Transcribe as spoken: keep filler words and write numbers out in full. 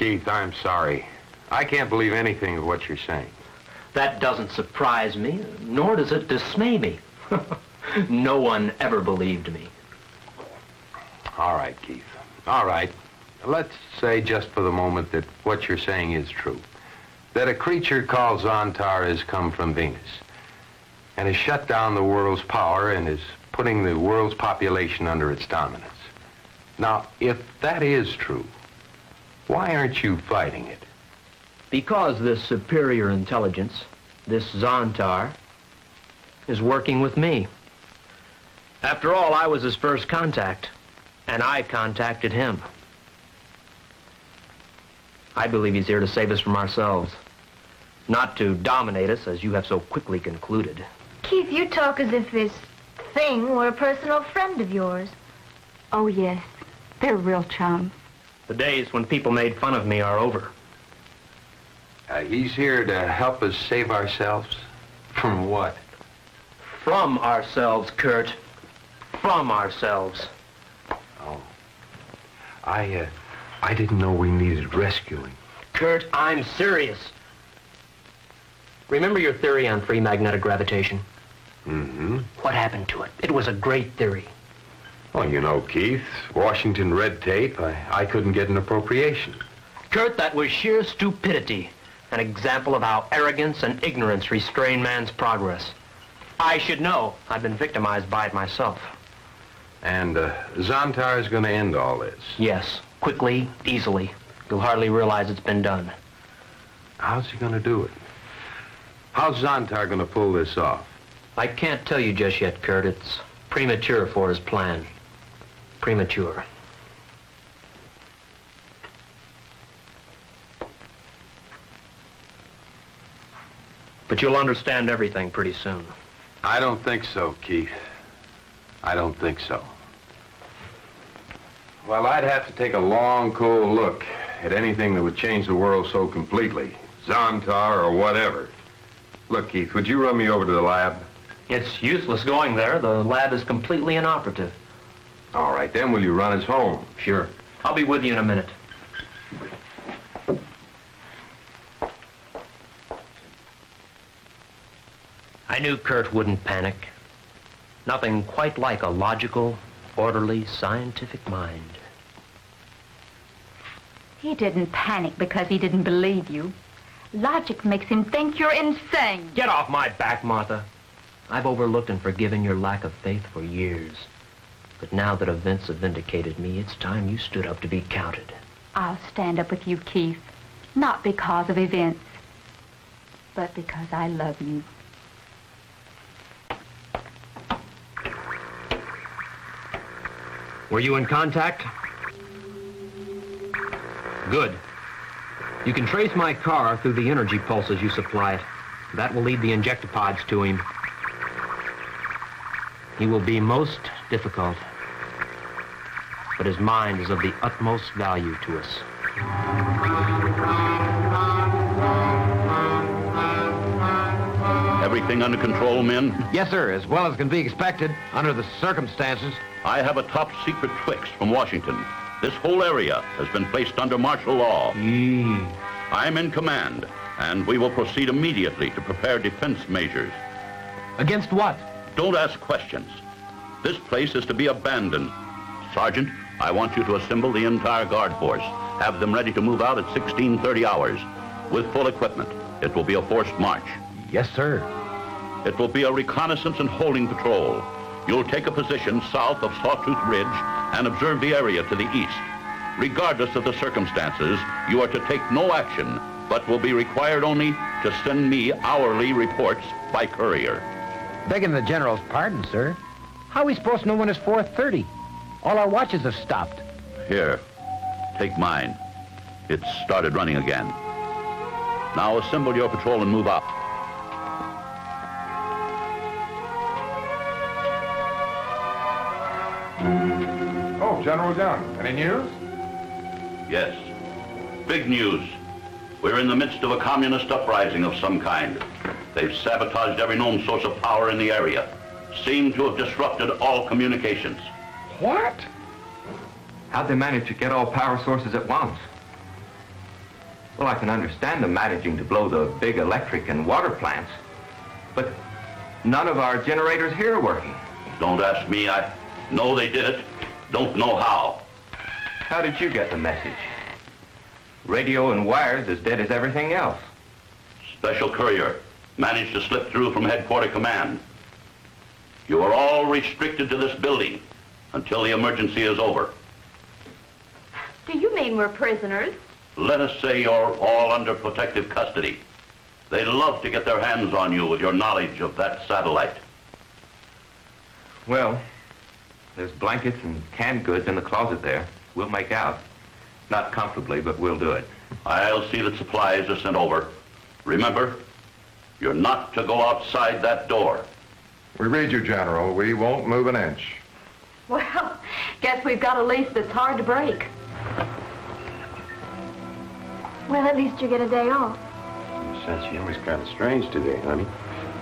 Keith, I'm sorry. I can't believe anything of what you're saying. That doesn't surprise me, nor does it dismay me. No one ever believed me. All right, Keith. All right. Let's say just for the moment that what you're saying is true. That a creature called Zontar has come from Venus and has shut down the world's power and is putting the world's population under its dominance. Now, if that is true, why aren't you fighting it? Because this superior intelligence, this Zontar, is working with me. After all, I was his first contact, and I contacted him. I believe he's here to save us from ourselves, not to dominate us, as you have so quickly concluded. Keith, you talk as if this thing were a personal friend of yours. Oh, yes. They're real chums. The days when people made fun of me are over. Uh, he's here to help us save ourselves? From what? From ourselves, Kurt. From ourselves. Oh. I, uh, I didn't know we needed rescuing. Kurt, I'm serious. Remember your theory on free magnetic gravitation? Mm-hmm. What happened to it? It was a great theory. Well, you know, Keith, Washington red tape, I, I couldn't get an appropriation. Kurt, that was sheer stupidity. An example of how arrogance and ignorance restrain man's progress. I should know. I've been victimized by it myself. And uh, Zontar is going to end all this? Yes, quickly, easily. You'll hardly realize it's been done. How's he going to do it? How's Zontar going to pull this off? I can't tell you just yet, Kurt. It's premature for his plan. Premature. But you'll understand everything pretty soon. I don't think so, Keith. I don't think so. Well, I'd have to take a long, cool look at anything that would change the world so completely. Zontar or whatever. Look, Keith, would you run me over to the lab? It's useless going there. The lab is completely inoperative. All right, then will you run us home? Sure. I'll be with you in a minute. I knew Kurt wouldn't panic. Nothing quite like a logical, orderly, scientific mind. He didn't panic because he didn't believe you. Logic makes him think you're insane. Get off my back, Martha. I've overlooked and forgiven your lack of faith for years. But now that events have vindicated me, it's time you stood up to be counted. I'll stand up with you, Keith. Not because of events, but because I love you. Were you in contact? Good. You can trace my car through the energy pulses you supply it. That will lead the injectopods to him. He will be most difficult, but his mind is of the utmost value to us. Everything under control, men? Yes, sir, as well as can be expected under the circumstances. I have a top-secret fix from Washington. This whole area has been placed under martial law. Mm. I'm in command, and we will proceed immediately to prepare defense measures. Against what? Don't ask questions. This place is to be abandoned. Sergeant, I want you to assemble the entire guard force. Have them ready to move out at sixteen thirty hours. With full equipment. It will be a forced march. Yes, sir. It will be a reconnaissance and holding patrol. You'll take a position south of Sawtooth Ridge and observe the area to the east. Regardless of the circumstances, you are to take no action, but will be required only to send me hourly reports by courier. Begging the general's pardon, sir. How are we supposed to know when it's four thirty? All our watches have stopped. Here, take mine. It's started running again. Now assemble your patrol and move out. Oh, General Young, any news? Yes. Big news. We're in the midst of a communist uprising of some kind. They've sabotaged every known source of power in the area. Seem to have disrupted all communications. What? How'd they manage to get all power sources at once? Well, I can understand them managing to blow the big electric and water plants, but none of our generators here are working. Don't ask me. I know they did it. Don't know how. How did you get the message? Radio and wires as dead as everything else. Special courier managed to slip through from headquarter command. You are all restricted to this building until the emergency is over. Do you mean we're prisoners? Let us say you're all under protective custody. They'd love to get their hands on you with your knowledge of that satellite. Well, there's blankets and canned goods in the closet there. We'll make out. Not comfortably, but we'll do it. I'll see that supplies are sent over. Remember, you're not to go outside that door. We read you, General. We won't move an inch. Well, guess we've got a lease that's hard to break. Well, at least you get a day off. Your sense of humor's kind of strange today, honey.